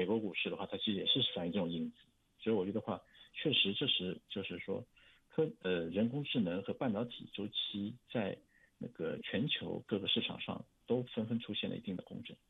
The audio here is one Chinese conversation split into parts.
美国股市的话，它其实也是反映这种因子。所以我觉得话，确实这是就是说人工智能和半导体周期在那个全球各个市场上都纷纷出现了一定的共振。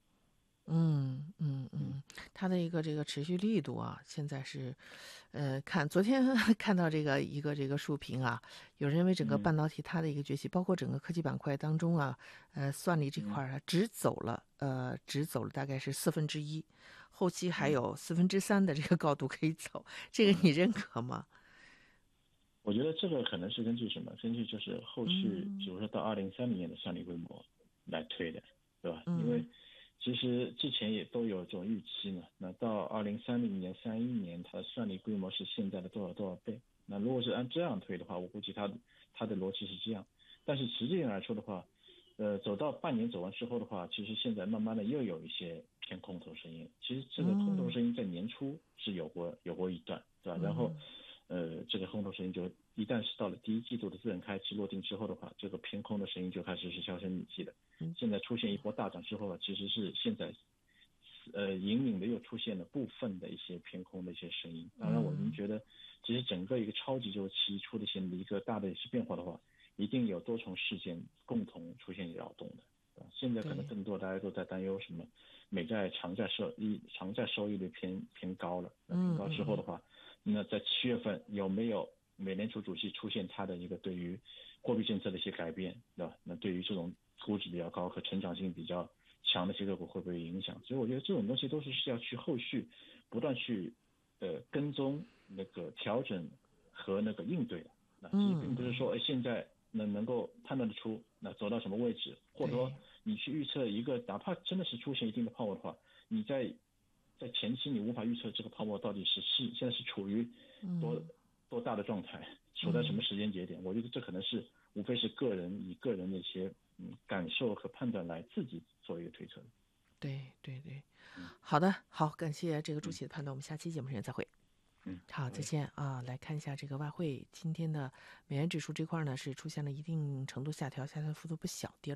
它的一个这个持续力度啊，现在是，昨天看到一个这个竖屏啊，有人认为整个半导体它的一个崛起，包括整个科技板块当中啊，算力这块啊，只走了大概是1/4，后期还有3/4的这个高度可以走，这个你认可吗？ 我觉得这个可能是根据什么？根据就是后续，比如说到2030年的算力规模来推的，对吧？因为其实之前也都有这种预期嘛。那到2030年、31年，它的算力规模是现在的多少倍？那如果是按这样推的话，我估计它的逻辑是这样。但是实际上来说的话，走到半年走完之后的话，其实现在慢慢的又有一些偏空头声音。其实这个空头声音在年初是有过一段，对吧？然后这个空头声音就一旦是到了第一季度的自然开期落定之后的话，这个偏空的声音就开始是销声匿迹的。现在出现一波大涨之后，其实是现在隐隐的又出现了部分的一些偏空的一些声音。当然我们觉得其实整个一个超级周期出现的一个大的一些变化的话，一定有多重事件共同出现扰动的。现在可能更多大家都在担忧什么美债长债收益率偏高了，偏高之后的话，那在7月份有没有美联储主席出现他的一个对于货币政策的一些改变，对吧？那对于这种估值比较高和成长性比较强的一些个股会不会影响？所以我觉得这种东西都是要去后续不断去跟踪那个调整和那个应对的。那其实并不是说现在能够判断得出那走到什么位置，或者说你去预测一个哪怕真的是出现一定的泡沫的话，你在前期你无法预测这个泡沫到底是现在是处于多大的状态，处在什么时间节点。我觉得这可能是无非是以个人的一些感受和判断来自己做一个推测的。 对，好的，好，感谢这个主席的判断，我们下期节目时间再会。好，再见啊！来看一下这个外汇，今天的美元指数这块呢是出现了一定程度下调幅度不小，跌了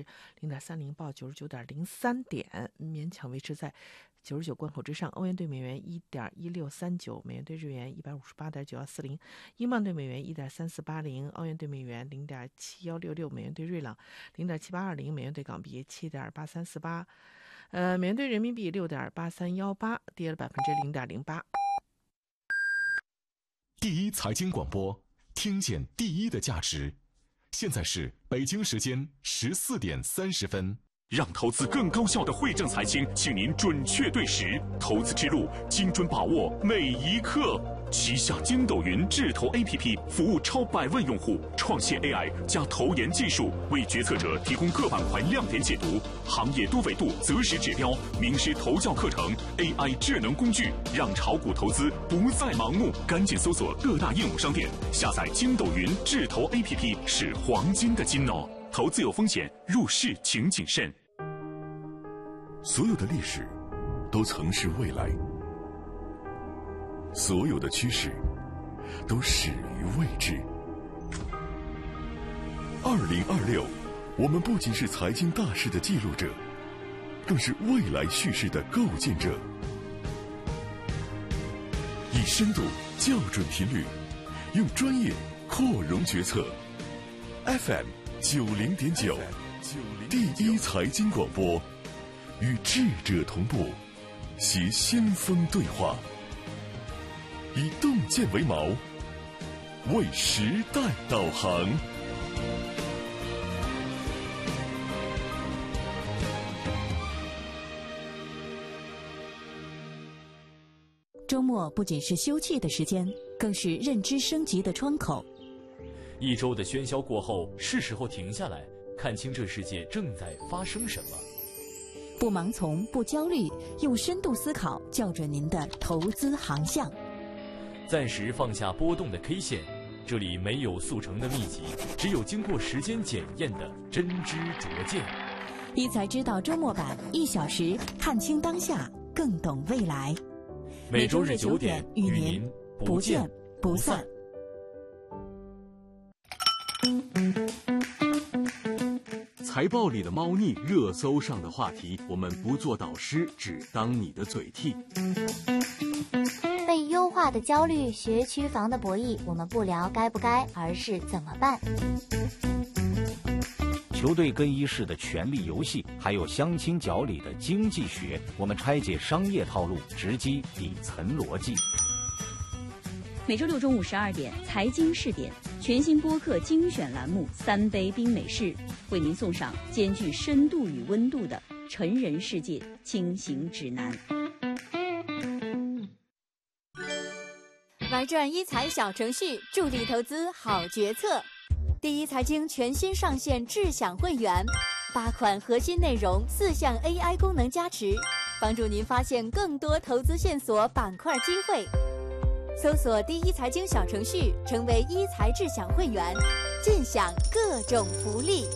0.30%，报99.03点，勉强维持在99关口之上。欧元对美元1.1639，美元对日元158.9140，英镑对美元1.3480，澳元对美元0.7166，美元对瑞郎0.7820，美元对港币7.8348，美元对人民币6.8318，跌了0.08%。 第一财经广播，听见第一的价值。现在是北京时间14点30分。 让投资更高效的汇正财经，请您准确对时，投资之路精准把握每一刻。旗下筋斗云智投 APP 服务超100万用户，创新 AI 加投研技术，为决策者提供各板块亮点解读、行业多维度择时指标、名师投教课程、AI 智能工具，让炒股投资不再盲目。赶紧搜索各大应用商店，下载筋斗云智投 APP 是黄金的金哦。投资有风险，入市请谨慎。 所有的历史都曾是未来，所有的趋势都始于未知。2026，我们不仅是财经大事的记录者，更是未来叙事的构建者。以深度校准频率，用专业扩容决策。FM 90.9，第一财经广播，与智者同步，携先锋对话，以洞见为锚，为时代导航。 周末不仅是休憩的时间，更是认知升级的窗口。 一周的喧嚣过后，是时候停下来，看清这世界正在发生什么。 不盲从，不焦虑，用深度思考校准您的投资航向。 暂时放下波动的 K 线，这里没有速成的秘籍，只有经过时间检验的真知灼见。 一财知道周末版，1小时看清当下，更懂未来。 每周日9点与您不见不散。 财报里的猫腻，热搜上的话题，我们不做导师，只当你的嘴替。 被优化的焦虑，学区房的博弈，我们不聊该不该，而是怎么办。 球队更衣室的权力游戏，还有相亲角里的经济学，我们拆解商业套路，直击底层逻辑。 每周六中午12点，财经试点全新播客精选栏目《3杯冰美式》，为您送上兼具深度与温度的成人世界轻行指南。 玩转一财小程序，助力投资好决策。第一财经全新上线智享会员，8款核心内容，4项 AI 功能加持，帮助您发现更多投资线索、板块机会。搜索第一财经小程序，成为一财智享会员，尽享各种福利。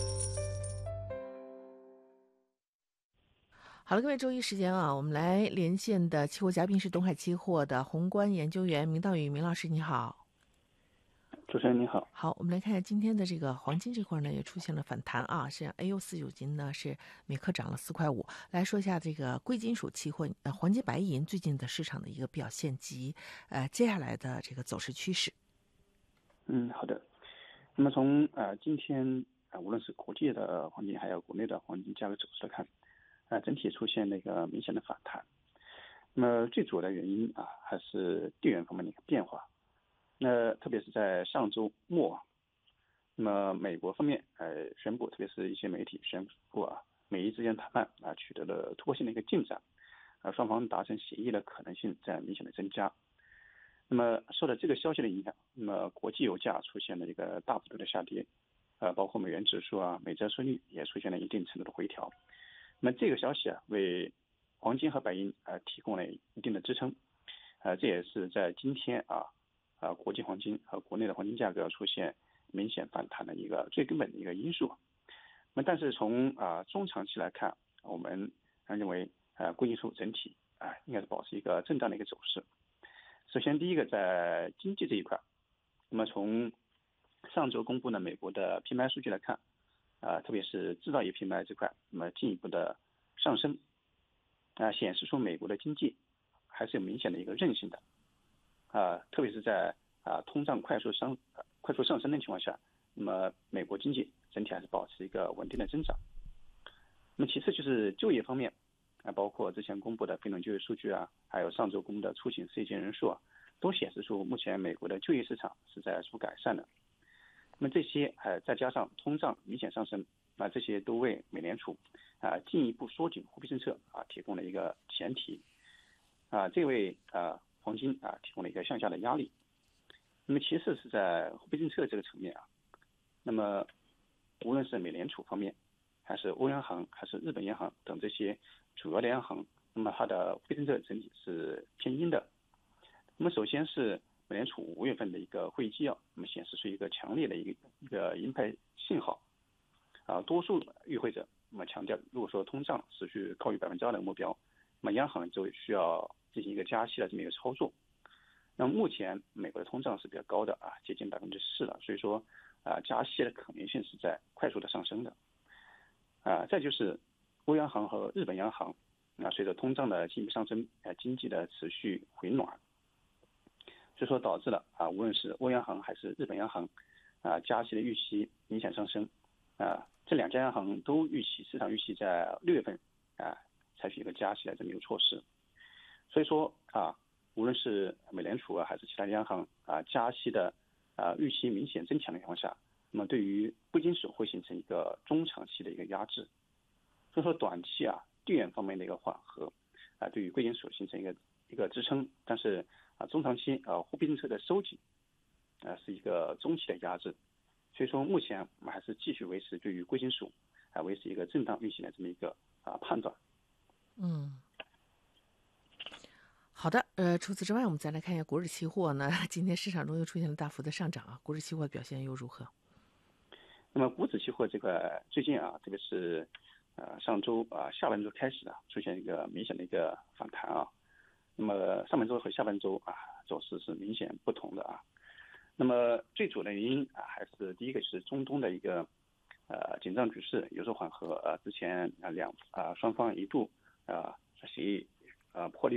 好了，各位，周一时间啊，我们来连线的期货嘉宾是东海期货的宏观研究员明道宇明老师，你好。 主持人你好。 好，我们来看一下今天的这个黄金这块呢，也出现了反弹啊。实际上 AU49金呢是每克涨了4.5块。来说一下这个贵金属期货黄金、白银最近的市场的一个表现及接下来的这个走势趋势。 好的。那么从今天无论是国际的黄金还有国内的黄金价格走势来看，整体出现了一个明显的反弹。那么最主要的原因还是地缘方面的一个变化。那特别是在上周末，那么美国方面宣布，特别是一些媒体宣布美伊之间谈判取得了突破性的一个进展，双方达成协议的可能性在明显的增加。那么受到这个消息的影响，那么国际油价出现了一个大幅度的下跌，包括美元指数美债收益率也出现了一定程度的回调。那么这个消息为黄金和白银提供了一定的支撑，这也是在今天国际黄金和国内的黄金价格出现明显反弹的一个最根本的一个因素。那么但是从中长期来看，我们认为贵金属整体应该是保持一个震荡的一个走势。首先第一个在经济这一块，那么从上周公布的美国的 PMI 数据来看，特别是制造业 PMI 这块，那么进一步的上升，显示出美国的经济还是有明显的一个韧性的。特别是在通胀快速上升的情况下，那么美国经济整体还是保持一个稳定的增长。那么其次就是就业方面，包括之前公布的非农就业数据还有上周公布的出勤失业金人数都显示出目前美国的就业市场是在逐步改善的。那么这些再加上通胀明显上升，这些都为美联储进一步缩紧货币政策提供了一个前提。这为黄金提供了一个向下的压力。那么其次是在货币政策这个层面那么无论是美联储方面，还是欧央行，还是日本央行等这些主要的央行，那么它的货币政策整体是偏鹰的。那么首先是美联储5月份的一个会议纪要，那么显示出一个强烈的一个鹰派信号。多数与会者那么强调，如果说通胀持续高于2%的目标，那么央行就需要进行一个加息的这么一个操作。那么目前美国的通胀是比较高的接近4%了，所以说加息的可能性是在快速的上升的。再就是欧央行和日本央行随着通胀的进一步上升，经济的持续回暖，所以说导致了无论是欧央行还是日本央行加息的预期明显上升。这2家央行都市场预期在6月份采取一个加息的这么一个措施。所以说无论是美联储还是其他央行加息的预期明显增强的情况下，那么对于贵金属会形成一个中长期的一个压制。所以说短期地缘方面的一个缓和对于贵金属形成一个支撑，但是中长期货币政策的收紧是一个中期的压制。所以说目前我们还是继续维持对于贵金属维持一个震荡运行的这么一个判断。 好的，除此之外，我们再来看一下国指期货呢。今天市场中又出现了大幅的上涨国指期货的表现又如何？ 那么国指期货这个最近特别是上周下半周开始出现一个明显的一个反弹那么上半周和下半周走势是明显不同的那么最主要的原因还是第一个是中东的一个紧张局势有所缓和。之前双方一度协议破裂。